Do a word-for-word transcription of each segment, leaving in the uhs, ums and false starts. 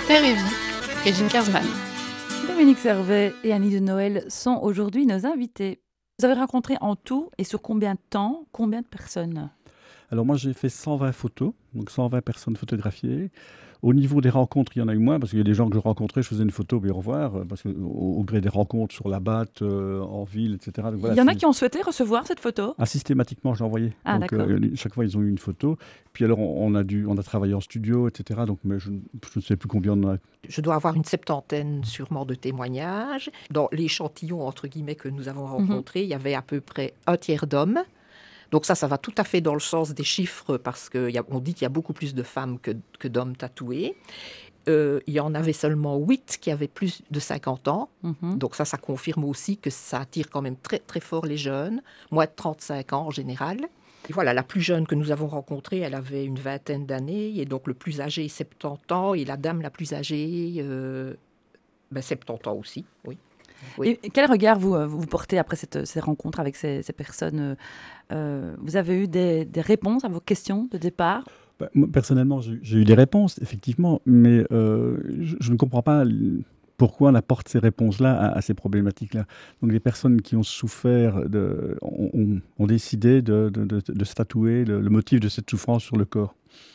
Terre et Vie, Régine Kersman. Dominique Servet et Annie de Noël sont aujourd'hui nos invités. Vous avez rencontré en tout et sur combien de temps, combien de personnes ? Alors moi j'ai fait cent vingt photos, donc cent vingt personnes photographiées. Au niveau des rencontres, il y en a eu moins, parce qu'il y a des gens que je rencontrais, je faisais une photo, puis au revoir, parce qu'au au gré des rencontres sur la batte, euh, en ville, et cetera. Donc, voilà, il y en a c'est... qui ont souhaité recevoir cette photo ? Ah, systématiquement, je l'ai envoyé. Ah, donc, d'accord. euh, chaque fois, ils ont eu une photo. Puis alors, on, on, a, dû, on a travaillé en studio, et cetera. Donc, mais je, je ne sais plus combien on en a. Je dois avoir une septantaine sûrement de témoignages. Dans l'échantillon, entre guillemets, que nous avons rencontré, mm-hmm. il y avait à peu près un tiers d'hommes. Donc ça, ça va tout à fait dans le sens des chiffres, parce qu'on dit qu'il y a beaucoup plus de femmes que, que d'hommes tatoués. Euh, il y en avait seulement huit qui avaient plus de cinquante ans. Mm-hmm. Donc ça, ça confirme aussi que ça attire quand même très, très fort les jeunes, moins de trente-cinq ans en général. Et voilà, la plus jeune que nous avons rencontrée, elle avait une vingtaine d'années, et donc le plus âgé, soixante-dix ans, et la dame la plus âgée, euh, ben, soixante-dix ans aussi, oui. Oui. Et quel regard vous, vous portez après cette, ces rencontres avec ces, ces personnes euh, Vous avez eu des, des réponses à vos questions de départ ? Bah, moi, personnellement, j'ai, j'ai eu des réponses, effectivement, mais euh, je, je ne comprends pas pourquoi on apporte ces réponses-là à, à ces problématiques-là. Donc, les personnes qui ont souffert, de, ont, ont, ont décidé de, de, de, de se tatouer le, le motif de cette souffrance sur le corps.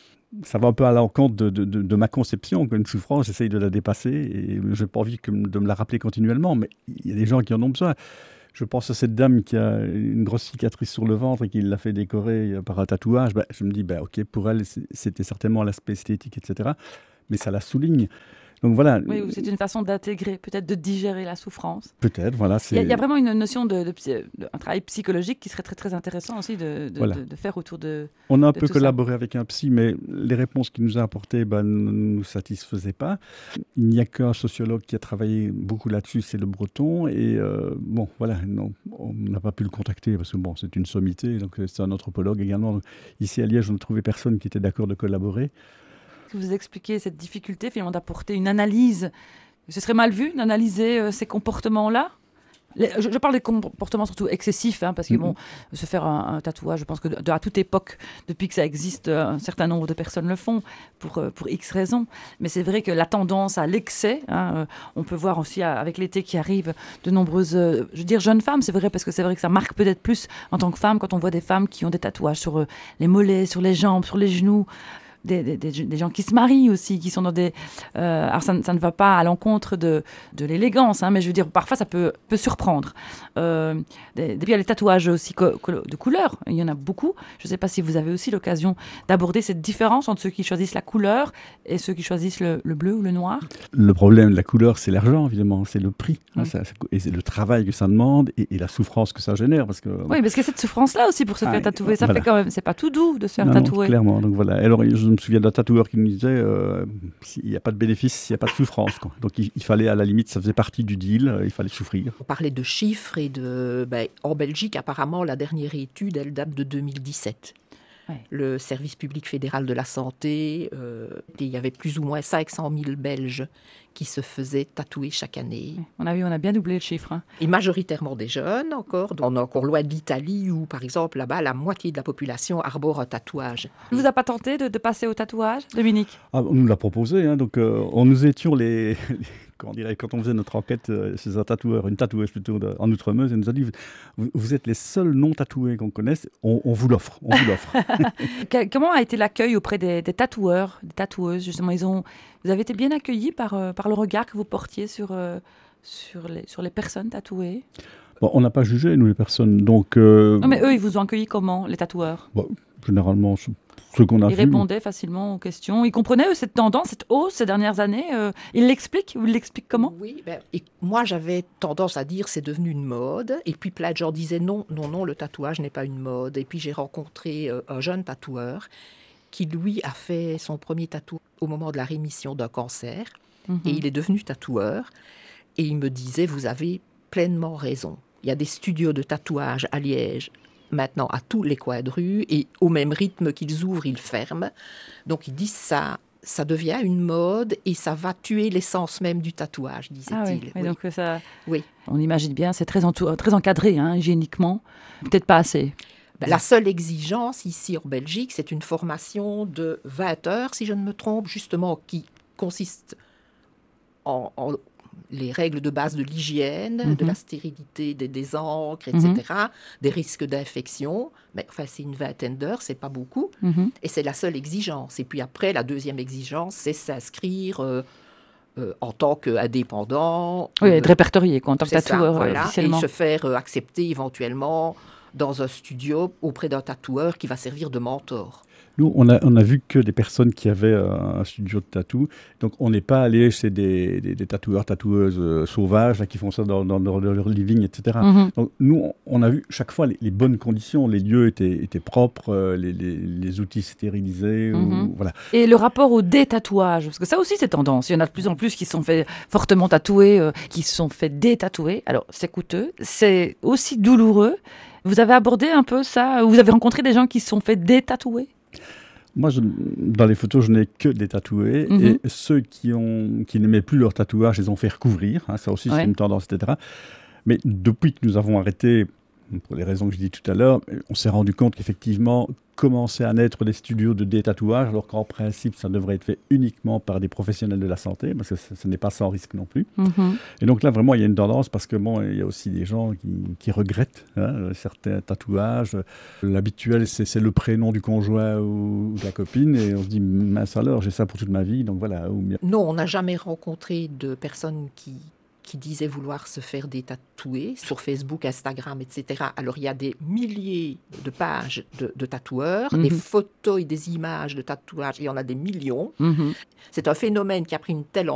Ça va un peu à l'encontre de, de, de, de ma conception. Une souffrance, j'essaye de la dépasser et je n'ai pas envie que, de me la rappeler continuellement, mais il y a des gens qui en ont besoin. Je pense à cette dame qui a une grosse cicatrice sur le ventre et qui l'a fait décorer par un tatouage. Ben, je me dis, ben, ok, pour elle, c'était certainement l'aspect esthétique, et cetera. Mais ça la souligne. Donc voilà. Oui, c'est une façon d'intégrer, peut-être de digérer la souffrance. Peut-être, voilà. C'est... Il, y a, il y a vraiment une notion de, de, de, de un travail psychologique qui serait très très intéressant aussi de, de, voilà. de, de faire autour de. On a un de peu collaboré ça. avec un psy, mais les réponses qu'il nous a apportées ben, ne nous satisfaisaient pas. Il n'y a qu'un sociologue qui a travaillé beaucoup là-dessus, c'est le Breton. Et euh, bon, voilà, non, on n'a pas pu le contacter parce que bon, c'est une sommité, donc c'est un anthropologue également. Donc, ici à Liège, on ne trouvait personne qui était d'accord de collaborer. Vous expliquez cette difficulté finalement d'apporter une analyse. Ce serait mal vu d'analyser euh, ces comportements-là. Les, je, je parle des comportements surtout excessifs, hein, parce que mm-hmm. bon, se faire un, un tatouage, je pense que de, de, à toute époque, depuis que ça existe, un certain nombre de personnes le font pour, pour X raisons. Mais c'est vrai que la tendance à l'excès, hein, euh, on peut voir aussi avec l'été qui arrive de nombreuses, euh, je veux dire jeunes femmes, c'est vrai, parce que c'est vrai que ça marque peut-être plus en tant que femme quand on voit des femmes qui ont des tatouages sur euh, les mollets, sur les jambes, sur les genoux. Des, des, des gens qui se marient aussi, qui sont dans des... Euh, alors ça, ça ne va pas à l'encontre de, de l'élégance, hein, mais je veux dire, parfois ça peut, peut surprendre. Euh, des, puis il y a les tatouages aussi co- co- de couleur, il y en a beaucoup. Je ne sais pas si vous avez aussi l'occasion d'aborder cette différence entre ceux qui choisissent la couleur et ceux qui choisissent le, le bleu ou le noir. Le problème de la couleur, c'est l'argent, évidemment, c'est le prix. Mmh. Hein, ça, et c'est le travail que ça demande et, et la souffrance que ça génère. Parce que, oui, parce que cette souffrance-là aussi pour se ah, faire tatouer, ça voilà. fait quand même... C'est pas tout doux de se faire non, tatouer. Non, clairement, donc voilà. Alors, je me souviens d'un tatoueur qui nous disait euh, il n'y a pas de bénéfice, il n'y a pas de souffrance. Quoi. Donc il, il fallait, à la limite, ça faisait partie du deal, euh, il fallait souffrir. On parlait de chiffres et de... Ben, en Belgique, apparemment, la dernière étude, elle date de deux mille dix-sept. Ouais. Le service public fédéral de la santé, euh, il y avait plus ou moins cinq cent mille Belges qui se faisaient tatouer chaque année. On a vu, on a bien doublé le chiffre. Hein. Et majoritairement des jeunes encore. On est encore loin de l'Italie où, par exemple, là-bas, la moitié de la population arbore un tatouage. Ne vous a pas tenté de, de passer au tatouage, Dominique ? Ah, on nous l'a proposé. Hein, donc, euh, on nous étions les... les... Comment dirait, quand on faisait notre enquête euh, chez un tatoueur, une tatoueuse plutôt de, en Outremeuse, elle nous a dit vous, vous êtes les seuls non tatoués qu'on connaisse, on, on vous l'offre, on vous l'offre. Comment a été l'accueil auprès des, des tatoueurs, des tatoueuses justement, ils ont, vous avez été bien accueillis par, euh, par le regard que vous portiez sur, euh, sur, les, sur les personnes tatouées? Bon, on n'a pas jugé, nous, les personnes. Donc, euh... non, mais eux, ils vous ont accueillis comment, les tatoueurs? Bon, généralement, ce qu'on a Ils vu. répondaient facilement aux questions. Ils comprenaient, eux, cette tendance, cette hausse ces dernières années. Euh, ils l'expliquent? Ils l'expliquent comment? Oui, ben, et moi, j'avais tendance à dire c'est devenu une mode. Et puis, plein de gens disaient non, non, non, le tatouage n'est pas une mode. Et puis, j'ai rencontré euh, un jeune tatoueur qui, lui, a fait son premier tatou au moment de la rémission d'un cancer. Mm-hmm. Et il est devenu tatoueur. Et il me disait, vous avez pleinement raison. Il y a des studios de tatouage à Liège, maintenant à tous les coins de rue, et au même rythme qu'ils ouvrent, ils ferment. Donc ils disent ça, ça devient une mode et ça va tuer l'essence même du tatouage, disait-il. Ah oui, oui. Donc ça, oui. On imagine bien, c'est très, entour, très encadré, hein, hygiéniquement, peut-être pas assez. Ben, la seule exigence ici en Belgique, c'est une formation de vingt heures, si je ne me trompe, justement, qui consiste en, en les règles de base de l'hygiène, Mm-hmm. de la stérilité des, des encres, et cetera, mm-hmm. des risques d'infection. Mais enfin, c'est une vingtaine d'heures, c'est pas beaucoup. Mm-hmm. Et c'est la seule exigence. Et puis après, la deuxième exigence, c'est s'inscrire euh, euh, en tant qu'indépendant. Oui, euh, être répertorié, quoi, en tant que c'est ça, tatoueur, voilà, officiellement. et se faire euh, accepter éventuellement dans un studio auprès d'un tatoueur qui va servir de mentor. Nous, on a, on a vu que des personnes qui avaient euh, un studio de tatou. Donc, on n'est pas allé chez des, des, des tatoueurs, tatoueuses euh, sauvages là, qui font ça dans, dans, dans leur living, et cetera. Mm-hmm. Donc, nous, on, on a vu chaque fois les, les bonnes conditions. Les lieux étaient, étaient propres, euh, les, les, les outils stérilisés. Mm-hmm. Ou, voilà. Et le rapport au détatouage, parce que ça aussi, c'est tendance. Il y en a de plus en plus qui sont fait fortement tatouer, euh, qui se sont fait détatouer. Alors, c'est coûteux, c'est aussi douloureux. Vous avez abordé un peu ça? Vous avez rencontré des gens qui se sont fait détatouer? Moi, je, dans les photos, je n'ai que des tatoués. Mm-hmm. Et ceux qui, ont, qui n'aimaient plus leur tatouage, ils ont fait recouvrir. Hein, ça aussi, ouais. C'est une tendance, et cetera. Mais depuis que nous avons arrêté, pour les raisons que je dis tout à l'heure, on s'est rendu compte qu'effectivement, commençaient à naître des studios de détatouage, alors qu'en principe, ça devrait être fait uniquement par des professionnels de la santé, parce que ce, ce n'est pas sans risque non plus. Mm-hmm. Et donc là, vraiment, il y a une tendance, parce que bon, il y a aussi des gens qui, qui regrettent hein, certains tatouages. L'habituel, c'est, c'est le prénom du conjoint ou, ou de la copine, et on se dit, mince alors, j'ai ça pour toute ma vie, donc voilà. Ou bien... Non, on n'a jamais rencontré de personnes qui... qui disaient vouloir se faire détatouer sur Facebook, Instagram, et cetera. Alors, il y a des milliers de pages de, de tatoueurs, mm-hmm. des photos et des images de tatouages, il y en a des millions. Mm-hmm. C'est un phénomène qui a pris une telle